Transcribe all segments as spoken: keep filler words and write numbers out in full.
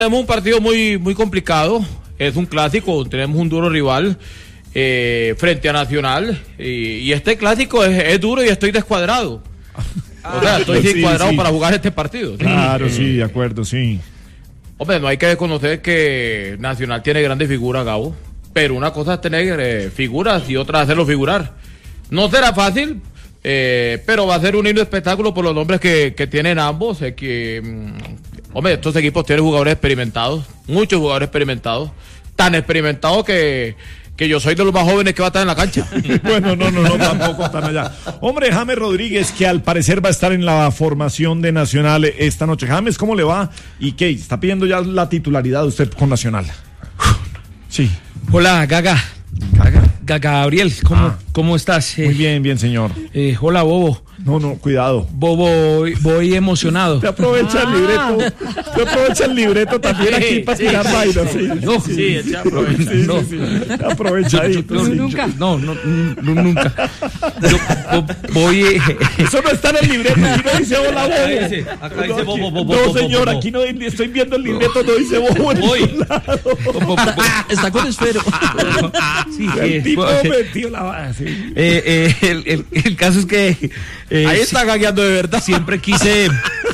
Tenemos un partido muy, muy complicado, es un clásico, tenemos un duro rival eh, frente a Nacional, y, y este clásico es, es duro y estoy descuadrado. O sea, estoy sí, descuadrado sí. para jugar este partido. Claro, sí, de acuerdo, sí. Hombre, no hay que desconocer que Nacional tiene grandes figuras, Gabo, pero una cosa es tener eh, figuras y otra hacerlo figurar. No será fácil, eh, pero va a ser un lindo espectáculo por los nombres que, que tienen ambos. Eh, que, mm, hombre, estos equipos tienen jugadores experimentados, muchos jugadores experimentados, tan experimentados que, que yo soy de los más jóvenes que va a estar en la cancha. Bueno, no, no, no, tampoco están allá. Hombre, James Rodríguez, que al parecer va a estar en la formación de Nacional esta noche. James, ¿cómo le va? ¿Y qué? ¿Está pidiendo ya la titularidad de usted con Nacional? Sí. Hola, Gaga. Gaga. Gaga Gabriel, ¿cómo, Ah. ¿cómo estás? Eh, Muy bien, bien, señor. eh, hola, Bobo. No, no, cuidado. Bobo, voy, voy emocionado. Te aprovecha el libreto. Te aprovecha el libreto también aquí para sí, tirar sí, baile. sí. Sí, No, Sí, él se aprovecha. sí, no. sí, sí. Aprovechadito. No, sí. nunca. No, no, no, nunca. Yo vo- voy. eh, Eso no está en el libreto. Aquí no dice hola, Acá Bobo. dice, acá dice No, Bobo, Bobo, No, Bobo, señor, Bobo. aquí no estoy viendo el libreto, no dice Bobo. en Voy. ningún lado. bo- bo- bo- Está con esfero. Sí, El eh, tipo bo- metió la bala, sí. eh, eh, el, el, el caso es que eh, Ahí está gagueando de verdad. siempre quise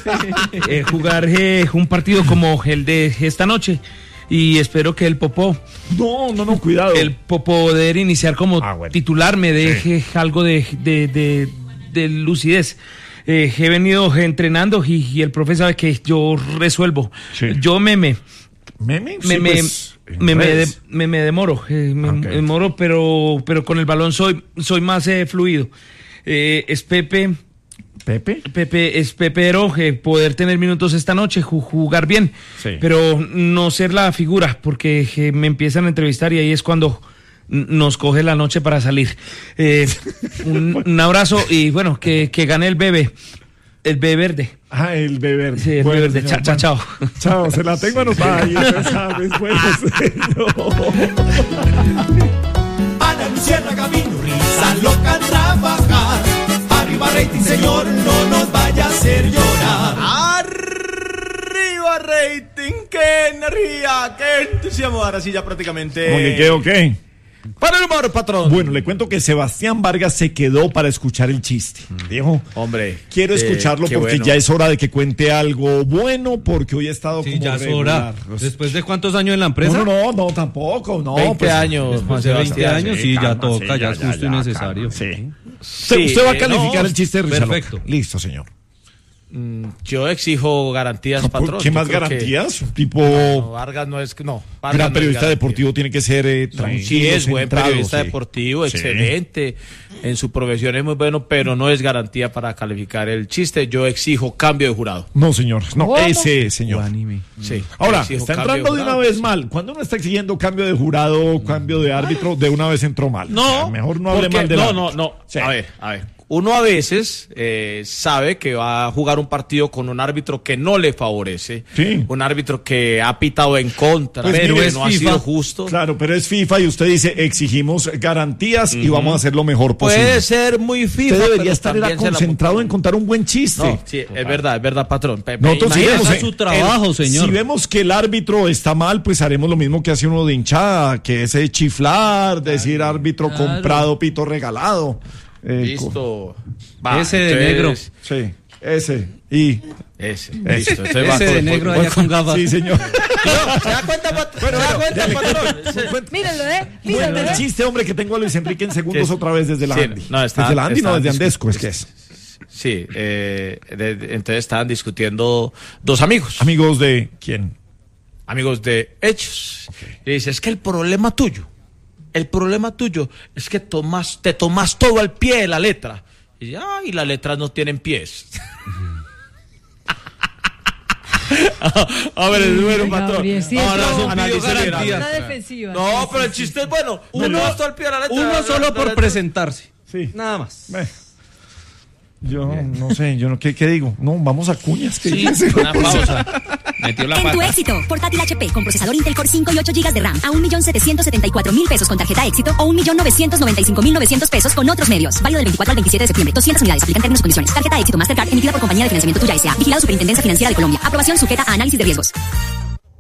eh, jugar eh, un partido como el de esta noche y espero que el Popó, No, no, no, cuidado. el po- poder iniciar como Ah, bueno. titular me deje algo de, de, de, de lucidez. Eh, he venido entrenando y, y el profe sabe que yo resuelvo. Sí. Yo me me ¿Meme? me, Sí, me, pues, en me, me, redes. de- me, me demoro, eh, me, Ok. me demoro, pero, pero con el balón soy, soy más eh, fluido. Eh, es Pepe, ¿Pepe? Pepe, es Pepero, eh, poder tener minutos esta noche, ju- jugar bien, Sí. pero no ser la figura, porque eh, me empiezan a entrevistar y ahí es cuando n- nos coge la noche para salir. Eh, un, un abrazo y bueno, que, que gane el bebé, el bebé verde. Ah, el bebé. Sí, el Bueno, bebé verde. señor, Chao, chao, bueno. Chao, se la tengo anotada ahí. ¿Sabes? Bueno, señor. Ana Luciana Gavino, risa loca a trabajar. Arriba rating, señor, no nos vaya a hacer llorar. Arriba rating, qué energía, qué entusiasmo. Ahora sí ya prácticamente. ¿Cómo que qué o qué? Para el humor, patrón. Bueno, le cuento que Sebastián Vargas se quedó para escuchar el chiste. Dijo, Hombre, quiero eh, escucharlo qué porque bueno. ya es hora de que cuente algo bueno, porque hoy ha estado Sí, como ya es regular. hora. ¿Después de cuántos años en la empresa? No, no, no, no, tampoco, no. veinte pues, años, Juan Después de veinte Sebastián. años, sí, sí, ya calma, toca, sí, ya es justo y ya, necesario. calma, sí. Sí, usted, usted va a eh, calificar no, el chiste de Risa Loca. perfecto. Listo, señor. Yo exijo garantías, patrón. ¿Qué Yo más creo que- garantías? Un tipo No, Vargas no es. No, Vargas gran no es periodista garantía. deportivo tiene que ser eh, tranquilo, Sí, es buen centrado, periodista sí. deportivo, Sí. excelente. En su profesión es muy bueno, pero no es garantía para calificar el chiste. Yo exijo cambio de jurado. No, señor. No, ese señor. Sí. Ahora, Exijo está cambio entrando de una jurado. vez mal. Cuando uno está exigiendo cambio de jurado, cambio de árbitro, de una vez entró mal. No, O sea, mejor no hable porque- mal de No, no, no. Sí. A ver, a ver. Uno a veces eh, sabe que va a jugar un partido con un árbitro que no le favorece. Sí. Un árbitro que ha pitado en contra, Pues pero mire, no ha FIFA. sido justo. Claro, pero es FIFA y usted dice exigimos garantías y vamos a hacer lo mejor posible. Puede ser muy FIFA. Usted debería pero estar era también se la- concentrado en contar un buen chiste. No, sí, es verdad, es verdad, patrón. Pepe, Nosotros sí imagínate- vemos, es su trabajo, señor. Si vemos que el árbitro está mal, pues haremos lo mismo que hace uno de hinchada, que es eh, chiflar, decir árbitro claro. comprado, pito regalado. Eh, Listo. Ese de negro. entonces, co- Sí, ese. Y. Ese, listo. Ese, Ese de negro allá con gafas. Sí, señor. ¿Se da cuenta, patrón? ¿Se da cuenta, patrón? Míralo, ¿eh? Bueno, Míralo, el ¿eh? chiste, hombre, que tengo a Luis Enrique en segundos Sí. otra vez desde la Sí, Andy. no, está- desde la Andy, no, está- desde Andesco, es que es. Sí, eh, de- de- entonces estaban discutiendo dos amigos, Amigos de quién. amigos de Hechos. Y dice, es que el problema tuyo, el problema tuyo es que tomas, te tomas todo al pie de la letra. Y dice, ay, las letras no tienen pies. A ver, es bueno, Ay, patrón. Gabriel, sí, No, es no, como analice bien, garantías. Una analice. defensiva. No, pero el chiste es bueno. Uno va al pie de la letra. Uno solo por presentarse. Sí. Nada más. Eh, Yo no sé, yo no, ¿qué, qué digo? No, vamos a cuñas. ¿qué Sí, dice? una pausa. Metió la En tu pata. éxito, portátil H P con procesador Intel Core cinco y ocho gigas de RAM a un millón setecientos setenta y cuatro mil pesos con tarjeta éxito o un millón novecientos noventa y cinco mil novecientos pesos con otros medios. Válido del veinticuatro al veintisiete de septiembre. doscientas unidades. Aplican términos y condiciones. Tarjeta éxito Mastercard emitida por compañía de financiamiento Tuya S A. Vigilado Superintendencia Financiera de Colombia. Aprobación sujeta a análisis de riesgos.